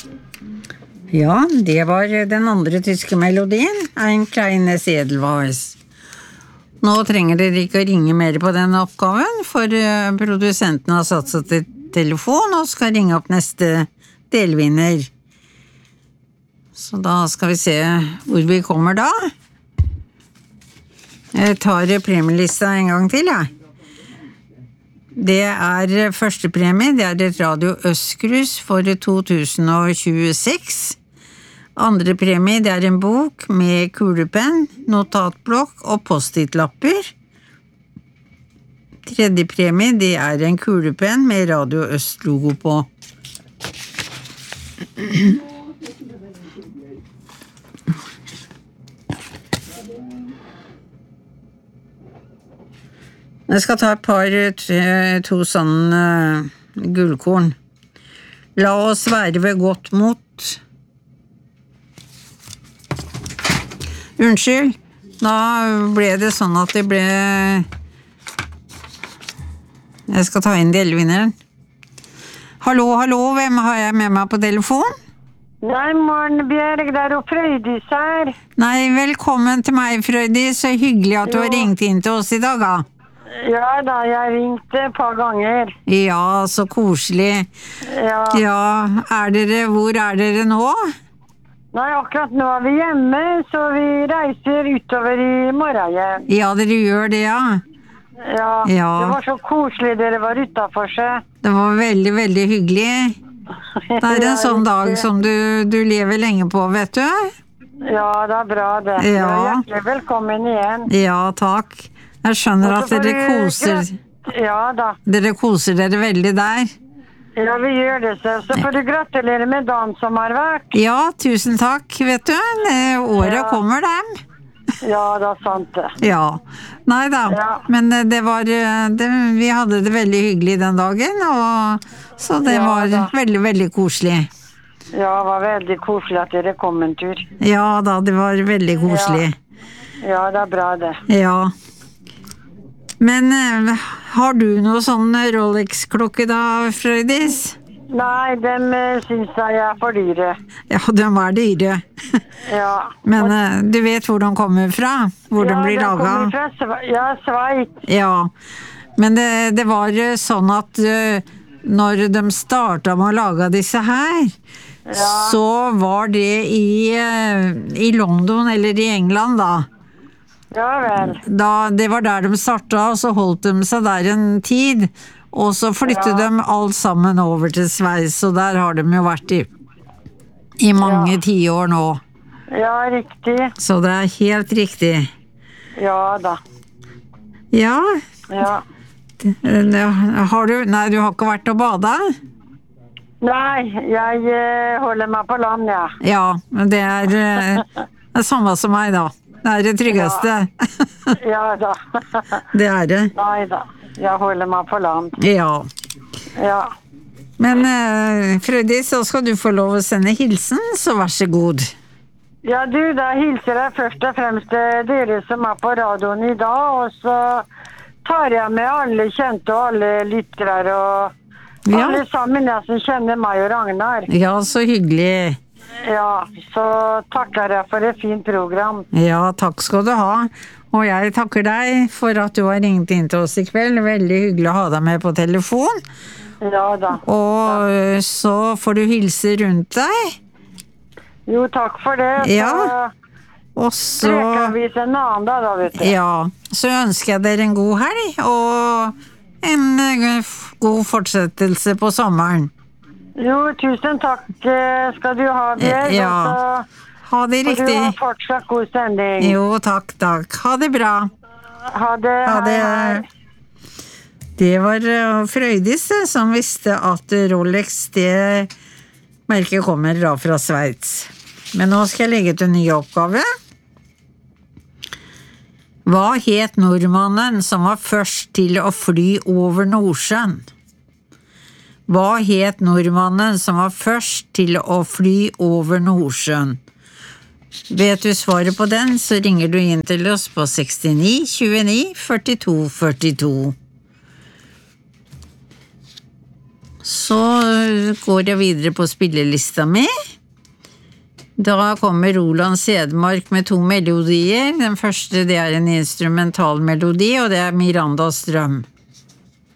Ja, det var den andre tyske melodien, Ein kleines Edelweiss. Nå trenger dere ikke å ringe mer på den oppgaven, for produsenten har satt seg til telefon og skal ringe opp neste delvinner. Så da skal vi se hvor vi kommer da. Jeg tar premielista en gang til, ja. Det første premie, det et Radio Østkrus for 2026. Andre premie, det en bok med kulepenn, notatblokk og post-it-lapper. Tredje premie, det en kulepenn med Radio Øst-logo på. Jeg skal ta to sånne gullkorn. La oss være ved godt mot. Unnskyld, da ble det sånn at det ble... Jeg skal ta inn delvinneren. Hallo, hvem har jeg med meg på telefon? Nei, Morgenbjørg, det jo Frøydis her. Nei, velkommen til meg, Frøydis. Så hyggelig at du har ringt inn til oss i dag, da. Ja da, jeg ringte et par ganger. Ja, så koselig. Ja, hvor dere nå? Nei, akkurat nå vi hjemme, så vi reiser utover i morgen. Ja, dere gjør det, ja. Ja, det var så koselig dere var utenfor seg. Det var veldig, veldig hyggelig. Det en sånn dag som du lever lenge på, vet du? Ja, det bra det. Ja. Hjertelig velkommen igjen. Ja, takk. Jeg skjønner at dere koser. Ja da. Dere koser dere veldig der. Ja, vi gjør det, så får du gratulere med dagen som har vært. Ja, tusen takk, vet du. Året kommer dem. Ja, det sant det. Ja, nei da. Ja. Men vi hadde det veldig hyggelig den dagen, så det var veldig, veldig koselig. Ja, det var veldig koselig at dere kom en tur. Ja da, det var veldig koselig. Ja, det bra det. Ja. Men har du noe sånn Rolex-klokke da, Frøydis? Nei, dem synes jeg for dyre. Ja, de var dyre. Ja. Men du vet hvor de kommer fra? Hvor de blir laget? Ja, de kommer fra Sveits. Ja, men det var sånn at når de startet med å lage disse her, så var det i London eller i England da. Ja vel. Det var der de startet, og så holdt de seg der en tid, og så flyttet de alt sammen over til Sveits, og der har de jo vært i mange tiår nå. Ja, riktig. Så det helt riktig. Ja da. Ja. Ja. Nei, du har ikke vært og badet? Nei, jeg holder meg på land, ja. Ja, men det det samme som meg da. Det det tryggeste. Ja da. Det det. Nei da, jeg holder meg på land. Ja. Ja. Men Frøydis, så skal du få lov å sende hilsen, så vær så god. Ja du, da hilser jeg først og fremst dere som på radioen i dag, og så tar jeg med alle kjente og alle lyttere og alle sammen jeg som kjenner meg og Ragnar. Ja, så hyggelig. Ja, så takker jeg for et fint program. Ja, takk skal du ha. Og jeg takker deg for at du har ringt inn til oss i kveld. Veldig hyggelig å ha deg med på telefon. Ja da. Og så får du hilse rundt deg. Jo, takk for det. Ja. Og så streker vi til en annen da, vet du. Ja, så ønsker jeg dere en god helg, og en god fortsettelse på sommeren. Jo, tusen takk skal du ha, Bjørg. Ja, ha det riktig. Og du har fortsatt god sending. Jo, takk. Ha det bra. Ha det. Ha det. Det var Frøydis som visste at Rolex, det merket kommer da fra Sveits. Men nå skal jeg legge til en ny oppgave. Hva het nordmannen som var først til å fly over Nordsjøen? Hva het nordmannen som var først til å fly over Nordsjøen? Vet du svaret på den, så ringer du inn til oss på 69 29 42 42. Så går jeg videre på spillelista mi. Da kommer Roland Sedmark med 2 melodier. Den første det en instrumental melodi, og det Mirandas drøm.